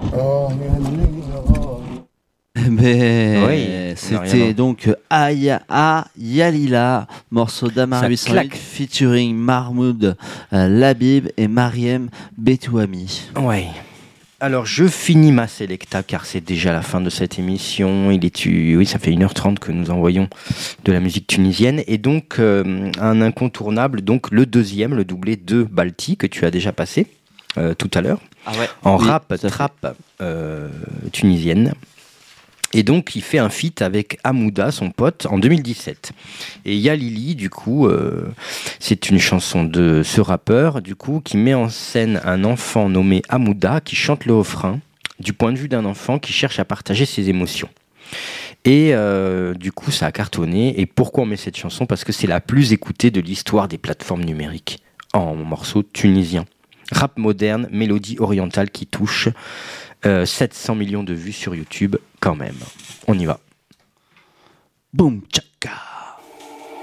Mais Oui, c'était donc Aya Yalila, morceau d'Amar Ça 808 claque. featuring Mahmoud Labib et Mariem Betouami. Ouais. Alors, je finis ma sélecta car c'est déjà la fin de cette émission. Oui, ça fait 1h30 que nous envoyons de la musique tunisienne. Et donc, un incontournable, donc le deuxième, le doublé de Balti, que tu as déjà passé tout à l'heure, Ah ouais. en Oui, rap, tout à fait. trap tunisienne. Et donc, il fait un feat avec Hamouda, son pote, en 2017. Et Yalili, du coup, c'est une chanson de ce rappeur, du coup, qui met en scène un enfant nommé Hamouda qui chante le refrain du point de vue d'un enfant qui cherche à partager ses émotions. Et du coup, ça a cartonné. Et pourquoi on met cette chanson ? Parce que c'est la plus écoutée de l'histoire des plateformes numériques en morceaux tunisiens. Rap moderne, mélodie orientale qui touche 700 millions de vues sur YouTube, quand même. On y va. Boum, tcha.